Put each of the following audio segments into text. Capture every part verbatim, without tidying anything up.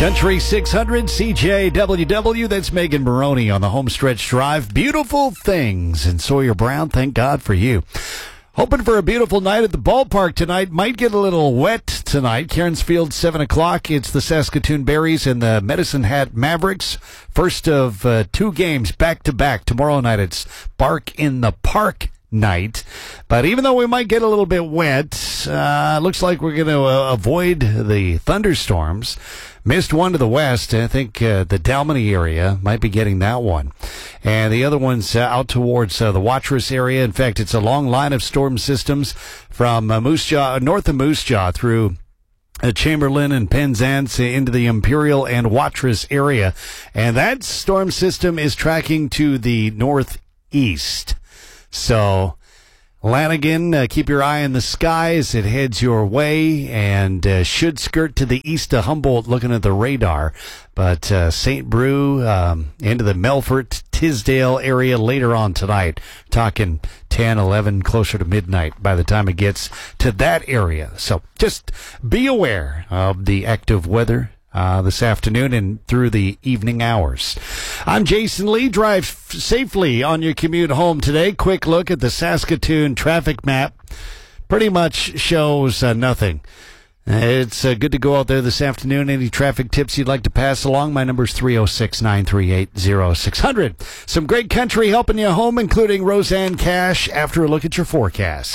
Country six hundred C J W W, that's Megan Maroney on the Homestretch Drive. Beautiful things. And Sawyer Brown, thank God for you. Hoping for a beautiful night at the ballpark tonight. Might get a little wet tonight. Cairns Field, seven o'clock. It's the Saskatoon Berries and the Medicine Hat Mavericks. First of uh, two games back-to-back. Tomorrow night it's Bark in the Park night. But even though we might get a little bit wet, uh, looks like we're going to uh, avoid the thunderstorms. Missed one to the west. I think uh, the Dalmany area might be getting that one. And the other one's uh, out towards uh, the Watrous area. In fact, it's a long line of storm systems from uh, Moose Jaw, north of Moose Jaw through uh, Chamberlain and Penzance into the Imperial and Watrous area. And that storm system is tracking to the northeast. So Lanigan, uh, keep your eye on the sky as it heads your way, and uh, should skirt to the east of Humboldt looking at the radar. But uh, Saint Brew um, into the Melfort, Tisdale area later on tonight. Talking ten, eleven, closer to midnight by the time it gets to that area. So just be aware of the active weather Uh, this afternoon and through the evening hours. I'm Jason Lee. Drive f- safely on your commute home today. Quick look at the Saskatoon traffic map. Pretty much shows uh, nothing. It's uh, good to go out there this afternoon. Any traffic tips you'd like to pass along? My number's three oh six, nine three eight, oh six hundred. Some great country helping you home, including Roseanne Cash, after a look at your forecast.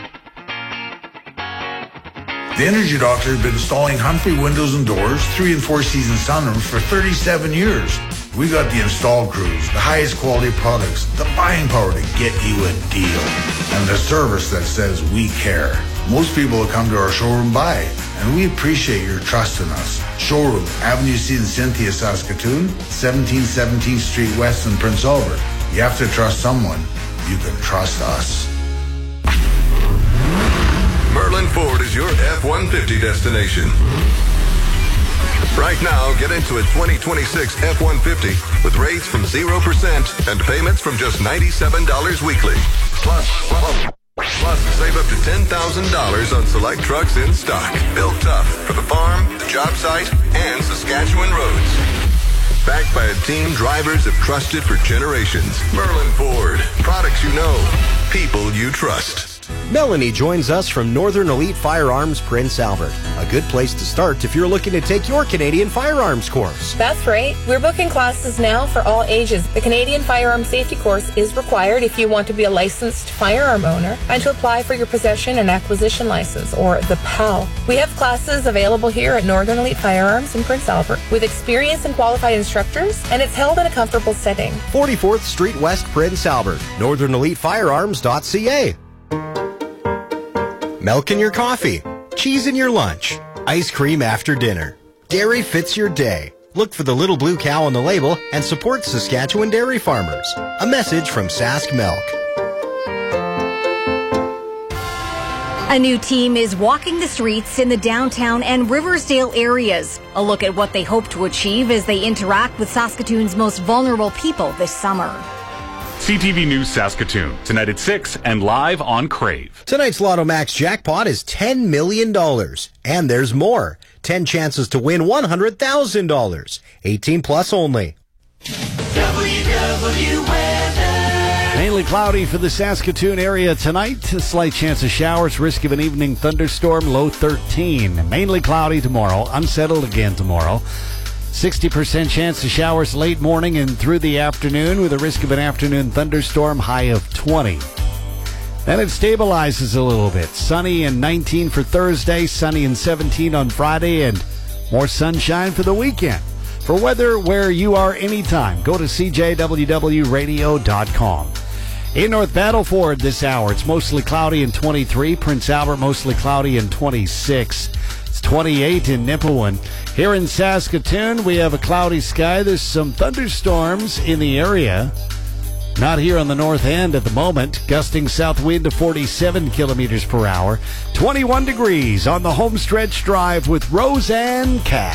The Energy Doctor has been installing Humphrey windows and doors, three and four season sunrooms for thirty-seven years. We got the install crews, the highest quality products, the buying power to get you a deal, and the service that says we care. Most people will come to our showroom buy, and we appreciate your trust in us. Showroom, Avenue C in Cynthia, Saskatoon, seventeen seventeenth Street West in Prince Albert. You have to trust someone. You can trust us. Merlin Ford is your F one fifty destination. Right now, get into a twenty twenty-six F one fifty with rates from zero percent and payments from just ninety-seven dollars weekly. Plus, plus save up to ten thousand dollars on select trucks in stock. Built tough for the farm, the job site, and Saskatchewan roads. Backed by a team drivers have trusted for generations. Merlin Ford. Products you know. People you trust. Melanie joins us from Northern Elite Firearms Prince Albert. A good place to start if you're looking to take your Canadian firearms course. That's right. We're booking classes now for all ages. The Canadian Firearm Safety Course is required if you want to be a licensed firearm owner and to apply for your Possession and Acquisition License, or the P A L. We have classes available here at Northern Elite Firearms in Prince Albert with experienced and qualified instructors, and it's held in a comfortable setting. forty-fourth Street West, Prince Albert. northern elite firearms dot c a. Milk in your coffee, cheese in your lunch, ice cream after dinner. Dairy fits your day. Look for the little blue cow on the label and support Saskatchewan dairy farmers. A message from Sask Milk. A new team is walking the streets in the downtown and Riversdale areas. A look at what they hope to achieve as they interact with Saskatoon's most vulnerable people this summer. C T V News Saskatoon, tonight at six and live on Crave. Tonight's Lotto Max jackpot is ten million dollars. And there's more. ten chances to win one hundred thousand dollars. eighteen plus only. W W weather. Mainly cloudy for the Saskatoon area tonight. A slight chance of showers, risk of an evening thunderstorm, low thirteen. Mainly cloudy tomorrow, unsettled again tomorrow. sixty percent chance of showers late morning and through the afternoon with a risk of an afternoon thunderstorm, high of twenty. Then it stabilizes a little bit. Sunny and nineteen for Thursday, sunny and seventeen on Friday, and more sunshine for the weekend. For weather where you are anytime, go to c j w w radio dot com. In North Battleford this hour, it's mostly cloudy and twenty-tee. Prince Albert, mostly cloudy and twenty-six. It's twenty-eight in Nipawin. Here in Saskatoon, we have a cloudy sky. There's some thunderstorms in the area. Not here on the north end at the moment. Gusting south wind to forty-seven kilometers per hour. twenty-one degrees on the Homestretch Drive with Roseanne Cash.